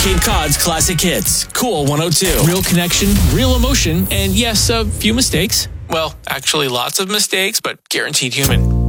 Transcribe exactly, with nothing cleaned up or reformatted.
Cape Cod's classic hits. Cool one oh two. Real connection, real emotion, and yes, a few mistakes. Well, actually lots of mistakes, but guaranteed human.